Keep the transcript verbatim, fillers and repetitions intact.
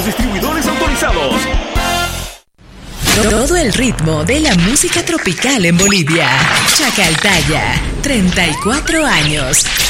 distribuidores autorizados. Todo el ritmo de la música tropical en Bolivia. Chacaltaya, treinta y cuatro años.